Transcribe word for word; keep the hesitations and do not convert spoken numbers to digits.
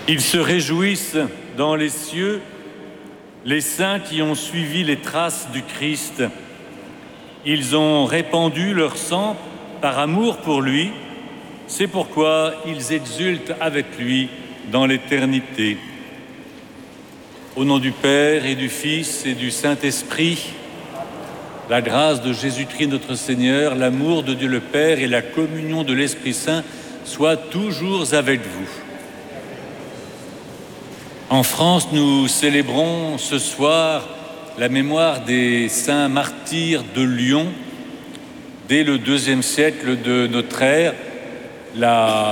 Ils se réjouissent dans les cieux, les saints qui ont suivi les traces du Christ. Ils ont répandu leur sang par amour pour lui. C'est pourquoi ils exultent avec lui dans l'éternité. Au nom du Père et du Fils et du Saint-Esprit, la grâce de Jésus-Christ notre Seigneur, l'amour de Dieu le Père et la communion de l'Esprit Saint soient toujours avec vous. En France, nous célébrons ce soir la mémoire des saints martyrs de Lyon. Dès le deuxième siècle de notre ère, la